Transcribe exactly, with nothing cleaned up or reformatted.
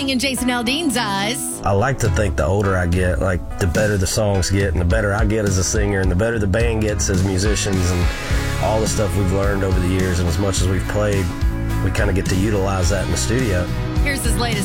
thing in Jason Aldean's eyes. I like to think the older I get, like the better the songs get and the better I get as a singer and the better the band gets as musicians and all the stuff we've learned over the years, and as much as we've played, we kind of get to utilize that in the studio. Here's his latest